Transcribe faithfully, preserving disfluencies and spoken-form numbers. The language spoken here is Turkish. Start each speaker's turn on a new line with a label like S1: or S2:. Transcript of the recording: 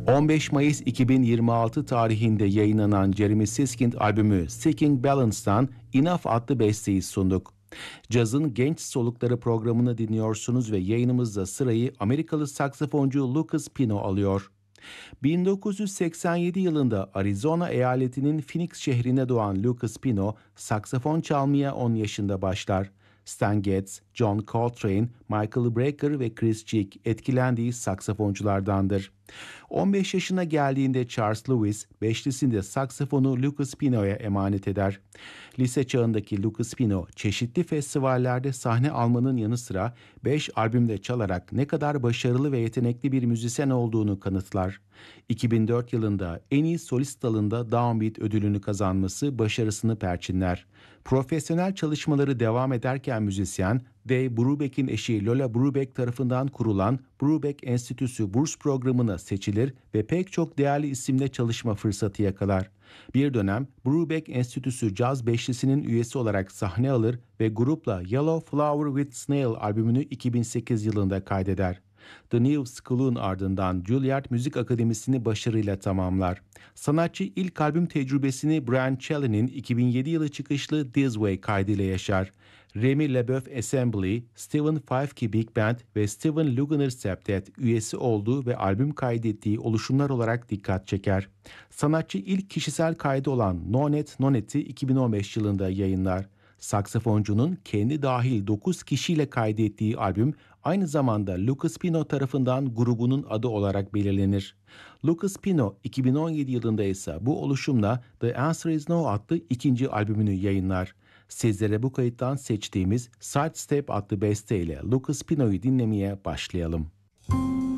S1: on beş Mayıs iki bin yirmi altı tarihinde yayınlanan Jeremy Siskind albümü Seeking Balance'dan Enough adlı besteyi sunduk. Caz'ın Genç Solukları programını dinliyorsunuz ve yayınımızda sırayı Amerikalı saksafoncu Lucas Pino alıyor. bin dokuz yüz seksen yedi yılında Arizona eyaletinin Phoenix şehrine doğan Lucas Pino, saksafon çalmaya on yaşında başlar. Stan Getz, John Coltrane, Michael Brecker ve Chris Chick etkilendiği saksafonculardandır. on beş yaşına geldiğinde Charles Lewis, beşlisinde saksafonu Lucas Pino'ya emanet eder. Lise çağındaki Lucas Pino, çeşitli festivallerde sahne almanın yanı sıra beş albümde çalarak ne kadar başarılı ve yetenekli bir müzisyen olduğunu kanıtlar. iki bin dört yılında en iyi solist dalında Downbeat ödülünü kazanması başarısını perçinler. Profesyonel çalışmaları devam ederken müzisyen, Dave Brubeck'in eşi Lola Brubeck tarafından kurulan Brubeck Enstitüsü burs programına seçilir ve pek çok değerli isimle çalışma fırsatı yakalar. Bir dönem Brubeck Enstitüsü Caz Beşlisi'nin üyesi olarak sahne alır ve grupla Yellow Flower with Snail albümünü iki bin sekiz yılında kaydeder. The New School'un ardından Juilliard Müzik Akademisi'ni başarıyla tamamlar. Sanatçı ilk albüm tecrübesini Brian Chelly'nin iki bin yedi yılı çıkışlı This Way kaydıyla yaşar. Remy LeBeouf Assembly, Stephen Fifke Big Band ve Steven Lugner Septet üyesi olduğu ve albüm kaydettiği oluşumlar olarak dikkat çeker. Sanatçı ilk kişisel kaydı olan Nonet Nonet'i iki bin on beş yılında yayınlar. Saksafoncunun kendi dahil dokuz kişiyle kaydettiği albüm aynı zamanda Lucas Pino tarafından grubunun adı olarak belirlenir. Lucas Pino iki bin on yedi yılında ise bu oluşumla The Answer Is No adlı ikinci albümünü yayınlar. Sizlere bu kayıttan seçtiğimiz Sidestep adlı besteyle Lucas Pino'yu dinlemeye başlayalım.